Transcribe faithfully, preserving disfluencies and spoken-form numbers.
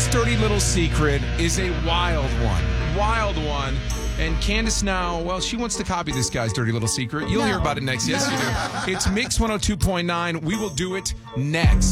dirty little secret is a wild one. Wild one. And Candace now, well, she wants to copy this guy's dirty little secret. You'll No. hear about it next. Yes, you do. It's Mix one oh two point nine. We will do it next.